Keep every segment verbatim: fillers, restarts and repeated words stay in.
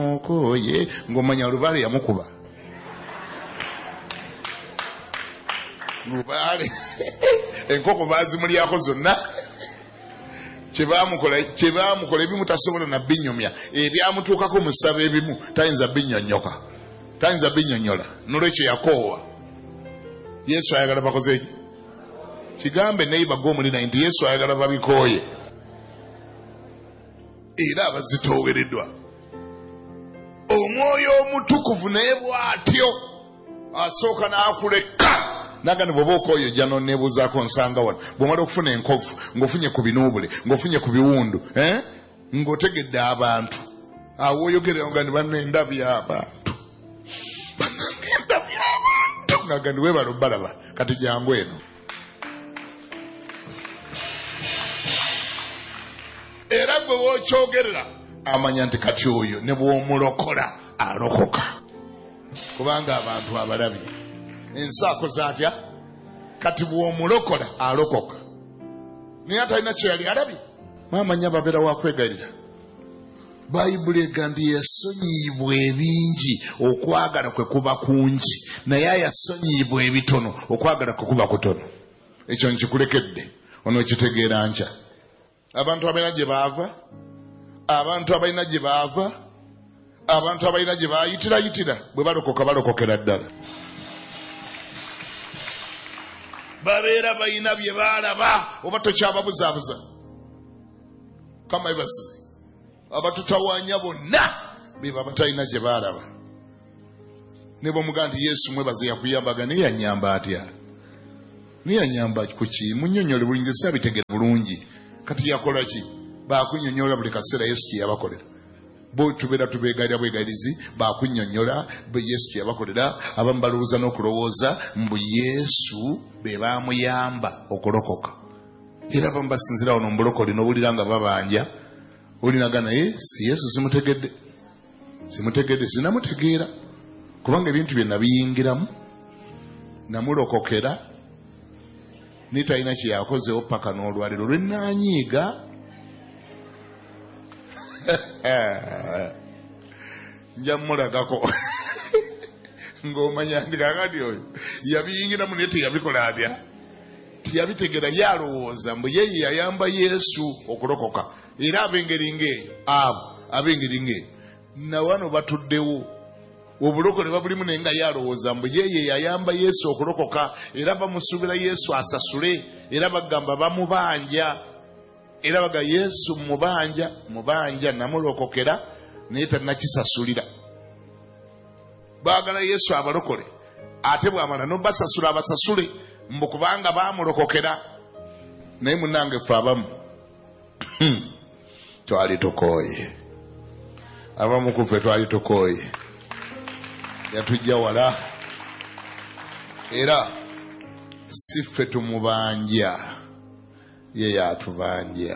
bamukoye ng'omanya Lubaale yamukuba Lubaale enkoko baazimulyako zonna kyebamukola kyebamukola ebimu tasobola na binyumya ebyamutuukako mu ssabo ebimu tayinza binyonnyoka tayinza binyonnyola n'olwekyo yakoowa. Yesu ayagala bakoze ki? Kigambe neighbor g'omulina nti Yesu ayagala babikooye era abazitoowereddwa. Omwoyo omutukuvu naye bw'atyo asooka n'akuleka nagani bw'oba okooye ojja n'onneebuuzaako nsanga wano bw'omala okufuna enkovu ng'ofunye ku binuubule ng'ofunye ku biwundu eh? ng'otegedde abantu awo oyogerera nga ni banne ndabi y'abantu ndabi y'abantu nga gandi weebala obbalaba kati jangu eno. Era gwe wookyogerera amanya nti kati oyo ne bw'omulokola alokoka kubanga abantu abalabye ensaako zaatya kati bw'omulokola alokoka naye atalina kye yali alabye. Mwamanya babeera wakwegayirira. Bayibuli egambye yasonyiibwa ebingi okwagala kwe kuba kungi naye ayasonyiibwa ebitono okwagala kwe kuba kutono. Ekyo nkikulekedde onookitegeera nkya. Abantu abalina gye baava abantu abalina gye baava abantu abalina gye bayitirayitira bwe balokoka balokokera ddala. Babeera balina bye baalaba oba tokyababuzaabuza. Kama ebasi abatutawaanya bonna beba batalina gye baalaba. Ne bw'omugaa nti Yesu mwebaze yakuyambaga naye yanyamba atya? Naye yanyamba ku ki? Munnyonnyole bulungi saabitegera bulungi. Kati yakola ki? Baakunnyonnyola buli kaseera Yesu kye yabakolera. Bo tubeera tubeegalira bwegalizi baakunnyonnyola bwe Yesu kye yabakolera. Abamu balowooza n'okulowooza mbu Yesu be baamuyamba okulokoka. Era abamu basinzira wano mbulokole n'owulira nga babanja olinaga naye si Yesu simutegedde simutegedde sinamutegeera kubanga ebintu bye nabiyingiramu namulokokera ni talina kye yakozeewo paka n'olwaliro lwe naanyiiga. Nja mulagako ng'omanya ndi kakati oyo yabiyingiramu naye teyabikola atya? Tiyabitegeera yalowooza mbu yeye yayamba Yesu okulokoka. Era ab'engeri ng'eyo abo ab'engeri ng'eyo na wano batuddewo obulokole babulimu naye nga yalowooza mbu yeye yayamba Yesu okulokoka era bamusuubira Yesu asasule era bagamba bamubanja era baga Yesu mubanja mubanja namulokokera naye talinakisasulira. Baagala Yesu abalokole ate bw'amala n'obasasula abasasule mbu kubanga baamulokokera. Naye munnange ffe abamu twali tukooye. Abamu ku ffe twali tukooye. Yatujja wala era si ffe tumubanja ye yatubanja.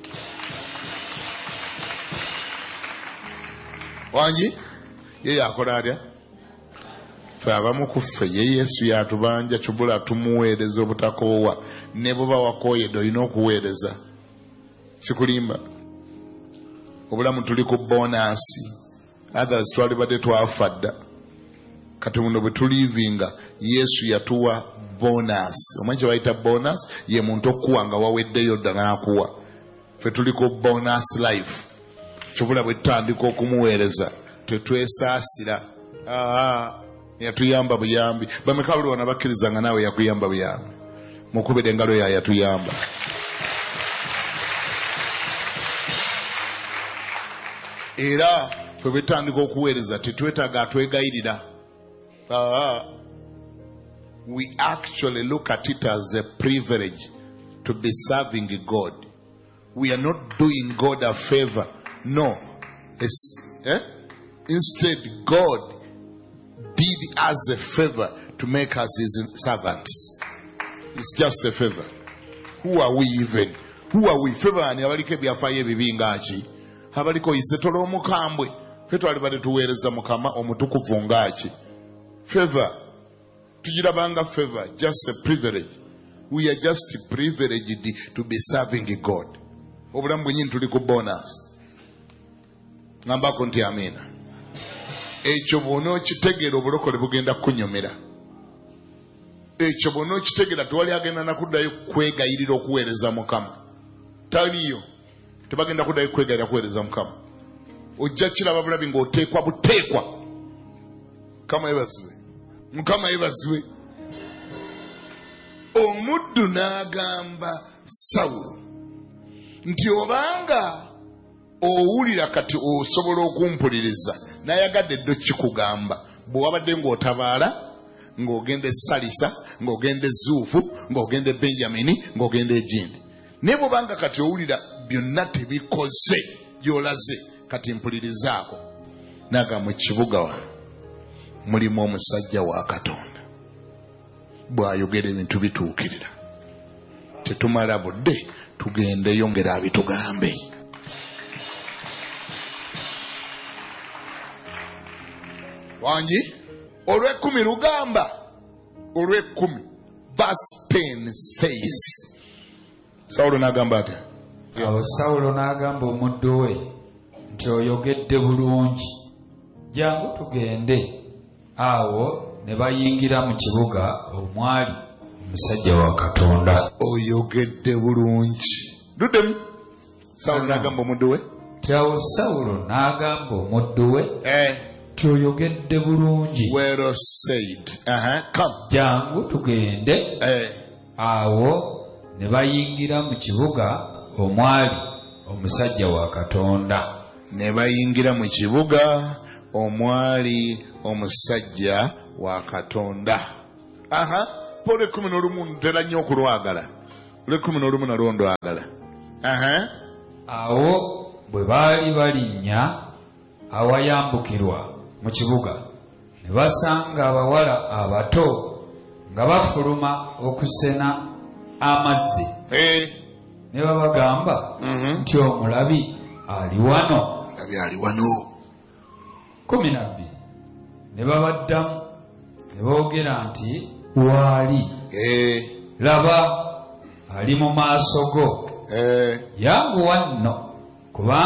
Wangi ye yakola atya? Ffe abamu ku ffe ye Yesu yatubanja kibula tumuweereza obutakoowa. Ne bwe wakooyedde olina okuweereza. Sikulimba obulamu tuli ku bonasi others twali badde twafa dda kati muno bwe tulivinga Yesu yatuwa bonus. Omanyi kye bayita bonus ye muntu okuwa nga waweddeyo dda n'akuwa. Ffe tuli ku bonus life kibula bwe tutandika okumuweereza tetwesaasira. Yatuyamba buyambi. Bameka buli wana bakkiriza nga naawe yakuyamba buyambi? Mukubire engalo ya yatuyamba. Era fwe betandika okuweereza tetwetaaga atwegayirira. We actually look at it as a privilege to be serving God. We are not doing God a favor. No. It's, eh? Instead, God did us a favor to make us his servants. It's just a favor. Who are we even? Who are we? Favor ani abalike byafaayo ebibi ngaki? Abaliko isetolo omukambwe. Ffe twali badde tuweereza Mukama omutukuvu ngaki? Favor. Tugirabanga favor. Just a privilege. We are just privileged to be serving God. Obulamu bwennyini tuli ku bonus. Ngambako nti amina. ekyo bw'onookitegera obulokole bugenda kunyomera. Ekyo bw'onookitegera tewali agenda nakuddayo kwegayirira okuweereza Mukama. Taliyo. Tebagenda kuddayo kwegayirira kuweereza Mukama. Ojja kiraba bulabi ng'oteekwa buteekwa. Mukama yeebazibwe. Mukama yeebazibwe. Omuddu n'agamba Sawulo nti obanga owulira kati osobola okumpuliriza nayagadde ddo kikugamba bwe wabadde ng'otabaala ng'ogenda e Salisa ng'ogenda e Zuufu ng'ogenda e Benjamini ng'ogenda egindi naye bw'obanga kati owulira byonna tebikoze gy'olaze kati mpulirizaako naga mu kibuga wa mulimu omusajja wa Katonda bw'ayogera ebintu bituukirira tetumala budde tugendeyo ngera abitugambe. Wangi olw'ekkumi lugamba olw'ekkumi verse ten says Sawulo n'agamba ati awo Sawulo n'agamba omuddu we nti oyogedde bulungi jangu tugende. Awo ne bayingira mu kibuga omwali omusajja wa Katonda. Oyogedde bulungi duddemu. Sawulo n'agamba omuddu we ti awo Sawulo n'agamba omuddu we eh tuyogedde bulungi. Well said. Uh-huh. Come. Jangu tugende. Eh. Awo ne bayingira mu kibuga omwali omusajja wa Katonda. Ne bayingira mu kibuga omwali omusajja wa Katonda. Aha. Pole kumi n'olumu ntera nnyo okulwagala. Ole kumi n'olumu nalwo ndwagala. Aha. Awo bwe baali balinnya awayambukirwa mu kibuga ne basanga abawala abato nga bafuluma okusena amazzi. Eh. Ne babagamba Mhm. nti omulabi ali wano. Omulabi ali wano. kumi na bbiri ne babaddamu ne boogera nti waali. Eh. Laba ali mu maaso go. Eh. Yanguwa nno kubanga